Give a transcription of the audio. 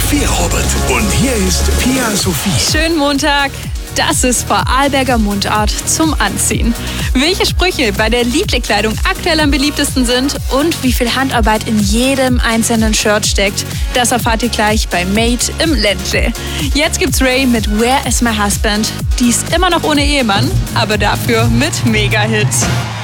Sophie Robert. Und hier ist Pia Sophie. Schönen Montag. Das ist Vorarlberger Mundart zum Anziehen. Welche Sprüche bei der Lieblingskleidung aktuell am beliebtesten sind und wie viel Handarbeit in jedem einzelnen Shirt steckt, das erfahrt ihr gleich bei Made im Ländle. Jetzt gibt's Ray mit Where is my husband? Die ist immer noch ohne Ehemann, aber dafür mit Mega-Hits.